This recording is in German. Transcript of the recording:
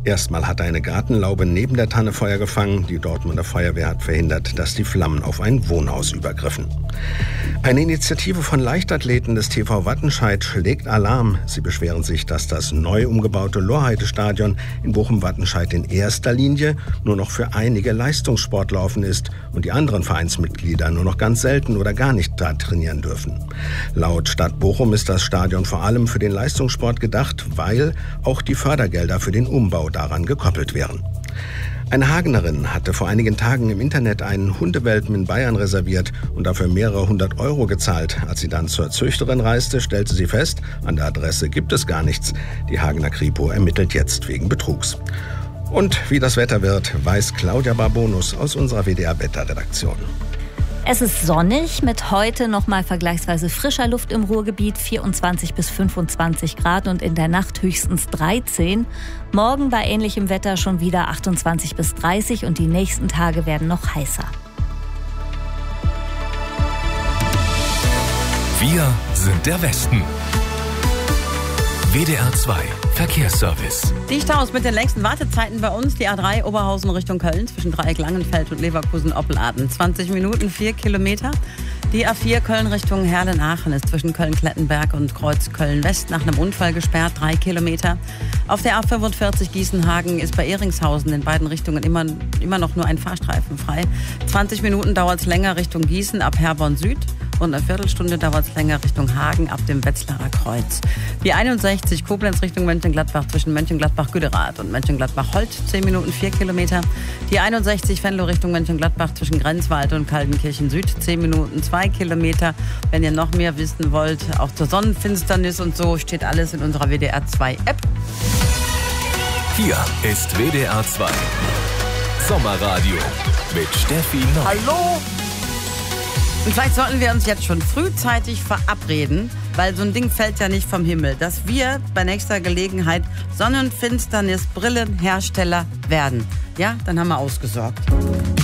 Erstmal hat eine Gartenlaube neben der Tanne Feuer gefangen. Die Dortmunder Feuerwehr hat verhindert, dass die Flammen auf ein Wohnhaus übergriffen. Eine Initiative von Leichtathleten des TV Wattenscheid schlägt Alarm. Sie beschweren sich, dass das neu umgebaute Lorheide-Stadion in Bochum-Wattenscheid in erster Linie nur noch für einige Leistungssportler offen ist und die anderen Vereinsmitglieder nur noch ganz selten oder gar nicht da trainieren dürfen. Laut Stadt Bochum ist das Stadion vor allem für den Leistungssport gedacht, weil auch die Fördergelder für den Umbau daran gekoppelt wären. Eine Hagenerin hatte vor einigen Tagen im Internet einen Hundewelpen in Bayern reserviert und dafür mehrere 100 € gezahlt. Als sie dann zur Züchterin reiste, stellte sie fest, an der Adresse gibt es gar nichts. Die Hagener Kripo ermittelt jetzt wegen Betrugs. Und wie das Wetter wird, weiß Claudia Barbonus aus unserer WDR-Wetterredaktion. Es ist sonnig, mit heute noch mal vergleichsweise frischer Luft im Ruhrgebiet, 24 bis 25 Grad und in der Nacht höchstens 13. Morgen bei ähnlichem Wetter schon wieder 28 bis 30 und die nächsten Tage werden noch heißer. Wir sind der Westen. WDR 2 Verkehrsservice. Die Staus mit den längsten Wartezeiten bei uns, die A3 Oberhausen Richtung Köln zwischen Dreieck Langenfeld und Leverkusen-Oppeladen. 20 Minuten, 4 Kilometer. Die A4 Köln Richtung Herlen-Aachen ist zwischen Köln-Klettenberg und Kreuz Köln-West nach einem Unfall gesperrt, 3 Kilometer. Auf der A45 Gießenhagen ist bei Ehringshausen in beiden Richtungen immer noch nur ein Fahrstreifen frei. 20 Minuten dauert es länger Richtung Gießen ab Herborn Süd. Und eine Viertelstunde dauert es länger Richtung Hagen ab dem Wetzlarer Kreuz. Die 61 Koblenz Richtung Mönchengladbach zwischen Mönchengladbach-Güderath und Mönchengladbach-Holt, 10 Minuten, 4 Kilometer. Die 61 Venlo Richtung Mönchengladbach zwischen Grenzwald und Kaldenkirchen Süd, 10 Minuten, 2 Kilometer. Wenn ihr noch mehr wissen wollt, auch zur Sonnenfinsternis und so, steht alles in unserer WDR 2 App. Hier ist WDR 2 Sommerradio mit Steffi Neu. Hallo! Und vielleicht sollten wir uns jetzt schon frühzeitig verabreden, weil so ein Ding fällt ja nicht vom Himmel, dass wir bei nächster Gelegenheit Sonnenfinsternis-Brillenhersteller werden. Ja, dann haben wir ausgesorgt.